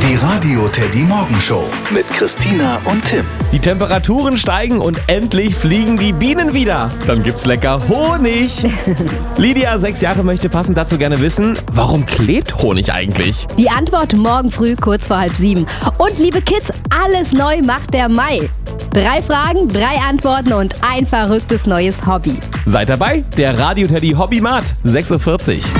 Die Radio Teddy Morgenshow mit Christina und Tim. Die Temperaturen steigen und endlich fliegen die Bienen wieder. Dann gibt's lecker Honig. Lydia, 6 Jahre, möchte passend dazu gerne wissen, warum klebt Honig eigentlich? Die Antwort morgen früh kurz vor 6:30. Und liebe Kids, alles neu macht der Mai. 3 Fragen, 3 Antworten und ein verrücktes neues Hobby. Seid dabei, der Radio Teddy Hobbymat, 6:40 Uhr.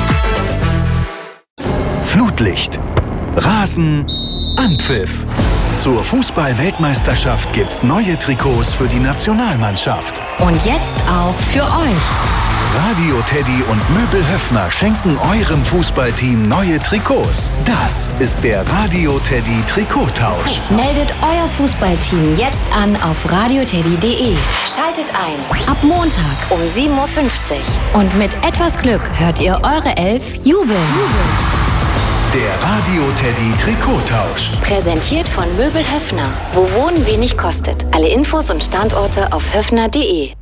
Flutlicht, Rasen, Anpfiff. Zur Fußball-Weltmeisterschaft gibt's neue Trikots für die Nationalmannschaft. Und jetzt auch für euch. Radio Teddy und Möbel Höffner schenken eurem Fußballteam neue Trikots. Das ist der Radio Teddy Trikottausch. Meldet euer Fußballteam jetzt an auf radioteddy.de. Schaltet ein. Ab Montag um 7:50 Uhr. Und mit etwas Glück hört ihr eure Elf jubeln. Der Radio Teddy Trikottausch. Präsentiert von Möbel Höffner. Wo Wohnen wenig kostet. Alle Infos und Standorte auf höffner.de.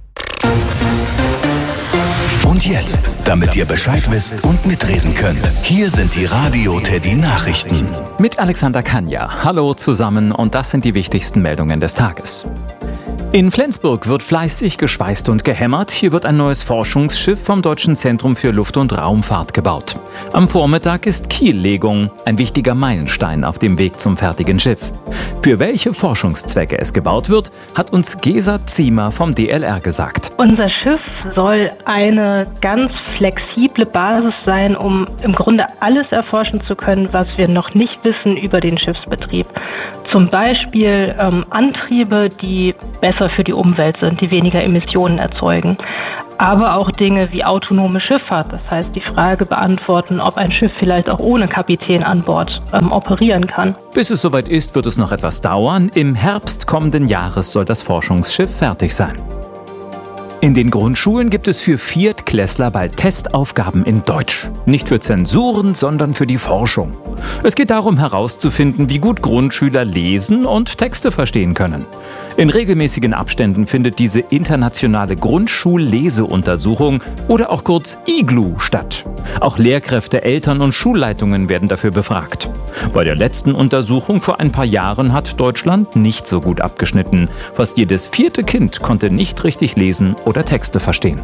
Und jetzt, damit ihr Bescheid wisst und mitreden könnt, hier sind die Radio Teddy Nachrichten. Mit Alexander Kanja. Hallo zusammen und das sind die wichtigsten Meldungen des Tages. In Flensburg wird fleißig geschweißt und gehämmert. Hier wird ein neues Forschungsschiff vom Deutschen Zentrum für Luft- und Raumfahrt gebaut. Am Vormittag ist Kiellegung, ein wichtiger Meilenstein auf dem Weg zum fertigen Schiff. Für welche Forschungszwecke es gebaut wird, hat uns Gesa Ziemer vom DLR gesagt. Unser Schiff soll eine ganz flexible Basis sein, um im Grunde alles erforschen zu können, was wir noch nicht wissen über den Schiffsbetrieb. Zum Beispiel Antriebe, die besser für die Umwelt sind, die weniger Emissionen erzeugen. Aber auch Dinge wie autonome Schifffahrt, das heißt die Frage beantworten, ob ein Schiff vielleicht auch ohne Kapitän an Bord operieren kann. Bis es soweit ist, wird es noch etwas dauern. Im Herbst kommenden Jahres soll das Forschungsschiff fertig sein. In den Grundschulen gibt es für Viertklässler bald Testaufgaben in Deutsch. Nicht für Zensuren, sondern für die Forschung. Es geht darum herauszufinden, wie gut Grundschüler lesen und Texte verstehen können. In regelmäßigen Abständen findet diese internationale Grundschulleseuntersuchung oder auch kurz IGLU statt. Auch Lehrkräfte, Eltern und Schulleitungen werden dafür befragt. Bei der letzten Untersuchung vor ein paar Jahren hat Deutschland nicht so gut abgeschnitten. Fast jedes 4. Kind konnte nicht richtig lesen oder Texte verstehen.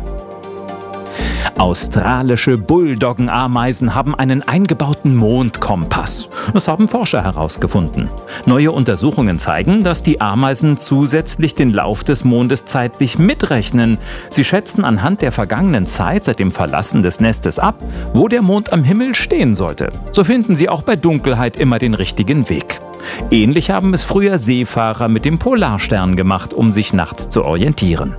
Australische Bulldoggenameisen haben einen eingebauten Mondkompass. Das haben Forscher herausgefunden. Neue Untersuchungen zeigen, dass die Ameisen zusätzlich den Lauf des Mondes zeitlich mitrechnen. Sie schätzen anhand der vergangenen Zeit seit dem Verlassen des Nestes ab, wo der Mond am Himmel stehen sollte. So finden sie auch bei Dunkelheit immer den richtigen Weg. Ähnlich haben es früher Seefahrer mit dem Polarstern gemacht, um sich nachts zu orientieren.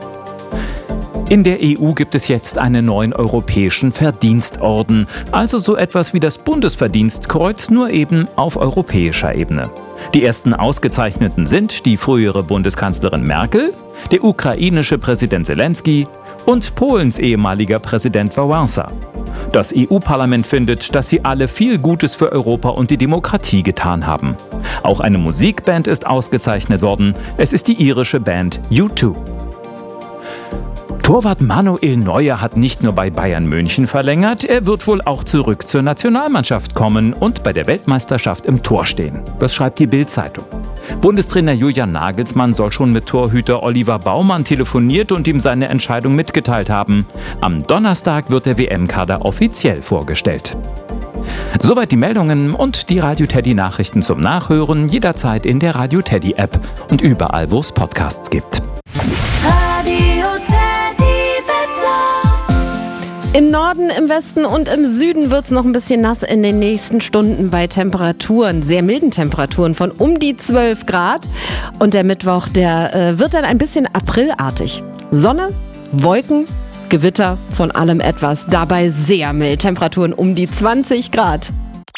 In der EU gibt es jetzt einen neuen europäischen Verdienstorden, also so etwas wie das Bundesverdienstkreuz, nur eben auf europäischer Ebene. Die ersten Ausgezeichneten sind die frühere Bundeskanzlerin Merkel, der ukrainische Präsident Zelensky und Polens ehemaliger Präsident Wałęsa. Das EU-Parlament findet, dass sie alle viel Gutes für Europa und die Demokratie getan haben. Auch eine Musikband ist ausgezeichnet worden. Es ist die irische Band U2. Torwart Manuel Neuer hat nicht nur bei Bayern München verlängert, er wird wohl auch zurück zur Nationalmannschaft kommen und bei der Weltmeisterschaft im Tor stehen. Das schreibt die Bild-Zeitung. Bundestrainer Julian Nagelsmann soll schon mit Torhüter Oliver Baumann telefoniert und ihm seine Entscheidung mitgeteilt haben. Am Donnerstag wird der WM-Kader offiziell vorgestellt. Soweit die Meldungen und die Radio Teddy Nachrichten zum Nachhören jederzeit in der Radio Teddy App und überall, wo es Podcasts gibt. Im Norden, im Westen und im Süden wird es noch ein bisschen nass in den nächsten Stunden bei Temperaturen, sehr milden Temperaturen von um die 12 Grad. Und der Mittwoch, der wird dann ein bisschen aprilartig. Sonne, Wolken, Gewitter, von allem etwas. Dabei sehr mild, Temperaturen um die 20 Grad.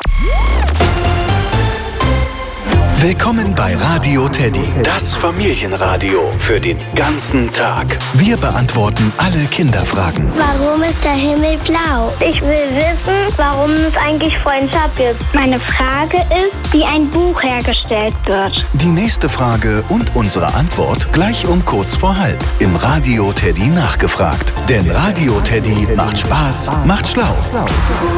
Willkommen bei Radio Teddy, das Familienradio für den ganzen Tag. Wir beantworten alle Kinderfragen. Warum ist der Himmel blau? Ich will wissen, warum es eigentlich Freundschaft gibt. Meine Frage ist, wie ein Buch hergestellt wird. Die nächste Frage und unsere Antwort gleich um kurz vor halb im Radio Teddy nachgefragt. Denn Radio Teddy macht Spaß, macht schlau.